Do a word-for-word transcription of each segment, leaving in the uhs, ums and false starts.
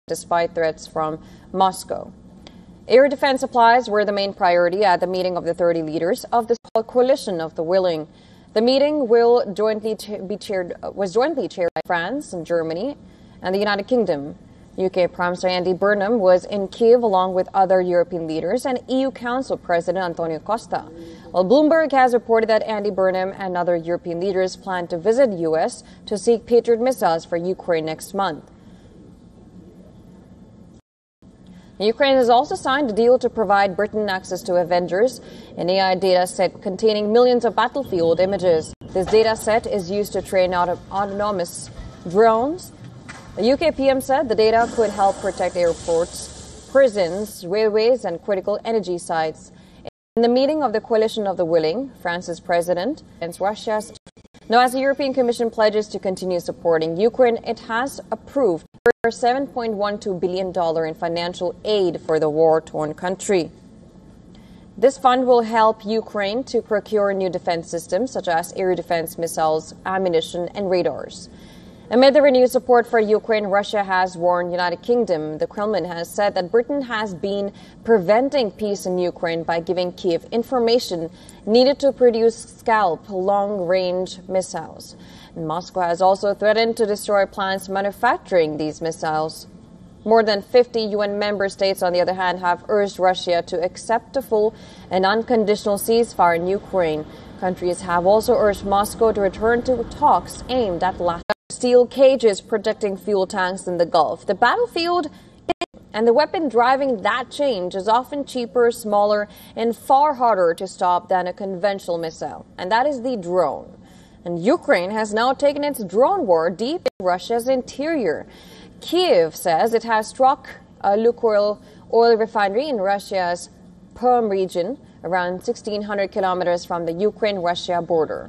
despite threats from Moscow. Air defense supplies were the main priority at the meeting of the thirty leaders of the Coalition of the Willing. The meeting will jointly be chaired, was jointly chaired by France and Germany and the United Kingdom. U K Prime Minister Andy Burnham was in Kiev along with other European leaders and E U Council President Antonio Costa. While Bloomberg has reported that Andy Burnham and other European leaders plan to visit the U S to seek Patriot missiles for Ukraine next month. Ukraine has also signed a deal to provide Britain access to Avengers, an A I data set containing millions of battlefield images. This data set is used to train auto autonomous drones. The U K P M said the data could help protect airports, prisons, railways, and critical energy sites. In the meeting of the Coalition of the Willing, France's president against Russia's. Now, as the European Commission pledges to continue supporting Ukraine, it has approved seven point one two billion dollars in financial aid for the war-torn country. This fund will help Ukraine to procure new defense systems such as air defense missiles, ammunition, and radars. Amid the renewed support for Ukraine, Russia has warned the United Kingdom. The Kremlin has said that Britain has been preventing peace in Ukraine by giving Kiev information needed to produce Scalp long-range missiles. Moscow has also threatened to destroy plants manufacturing these missiles. More than fifty U N member states, on the other hand, have urged Russia to accept a full and unconditional ceasefire in Ukraine. Countries have also urged Moscow to return to talks aimed at last. Steel cages protecting fuel tanks in the Gulf. The battlefield and the weapon driving that change is often cheaper, smaller, and far harder to stop than a conventional missile, and that is the drone. And Ukraine has now taken its drone war deep in Russia's interior. Kiev says it has struck a Lukoil oil refinery in Russia's Perm region, around sixteen hundred kilometers from the Ukraine-Russia border.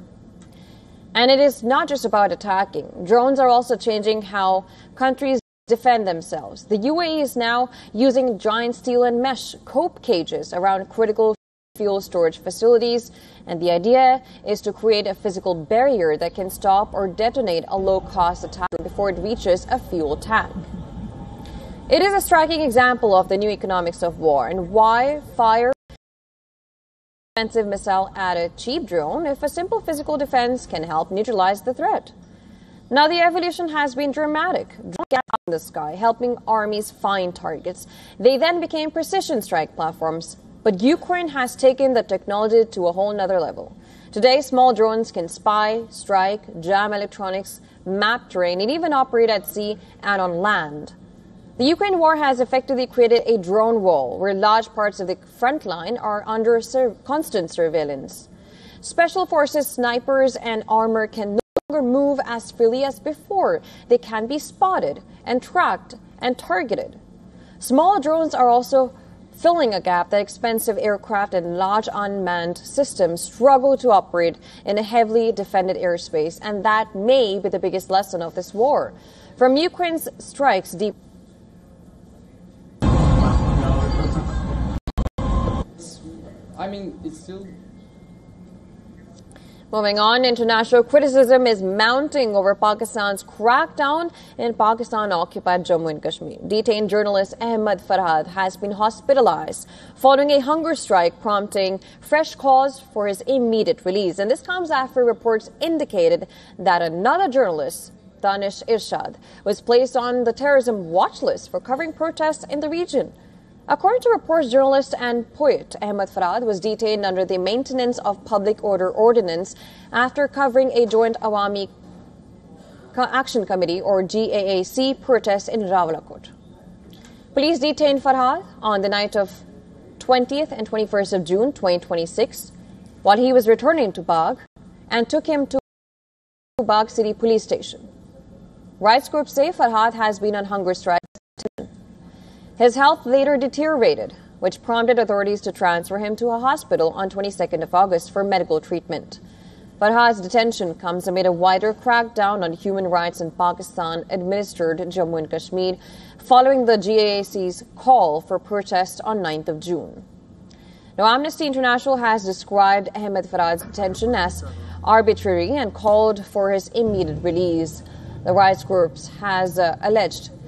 And it is not just about attacking. Drones are also changing how countries defend themselves. The U A E is now using giant steel and mesh cope cages around critical fuel storage facilities, and the idea is to create a physical barrier that can stop or detonate a low-cost attack before it reaches a fuel tank. It is a striking example of the new economics of war and why fire an expensive missile at a cheap drone if a simple physical defense can help neutralize the threat. Now, the evolution has been dramatic. Drones out in the sky, helping armies find targets. They then became precision strike platforms. But Ukraine has taken the technology to a whole nother level. Today, small drones can spy, strike, jam electronics, map terrain, and even operate at sea and on land. The Ukraine war has effectively created a drone wall where large parts of the front line are under sur- constant surveillance. Special forces, snipers, and armor can no longer move as freely as before. They can be spotted and tracked and targeted. Small drones are also filling a gap that expensive aircraft and large unmanned systems struggle to operate in a heavily defended airspace, and that may be the biggest lesson of this war. From Ukraine's strikes deep. I mean, it's still. Moving on, international criticism is mounting over Pakistan's crackdown in Pakistan-occupied Jammu and Kashmir. Detained journalist Ahmed Farhad has been hospitalized following a hunger strike, prompting fresh calls for his immediate release. And this comes after reports indicated that another journalist, Danish Irshad, was placed on the terrorism watch list for covering protests in the region. According to reports, journalist and poet Ahmed Farhad was detained under the Maintenance of Public Order Ordinance after covering a joint Awami Action Committee or G A A C protest in Rawalakot. Police detained Farhad on the night of twentieth and twenty-first of June twenty twenty-six while he was returning to Bagh and took him to Bagh City Police Station. Rights groups say Farhad has been on hunger strike. His health later deteriorated, which prompted authorities to transfer him to a hospital on twenty-second of August for medical treatment. Farhad's detention comes amid a wider crackdown on human rights in Pakistan-administered Jammu and Kashmir following the G A A C's call for protest on ninth of June. Now, Amnesty International has described Ahmed Farhad's detention as arbitrary and called for his immediate release. The rights groups has uh, alleged